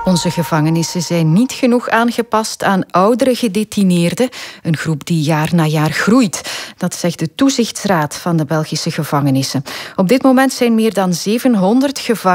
Onze gevangenissen zijn niet genoeg aangepast aan oudere gedetineerden, een groep die jaar na jaar groeit. Dat zegt de toezichtsraad van de Belgische gevangenissen. Op dit moment zijn meer dan 700 gevangenen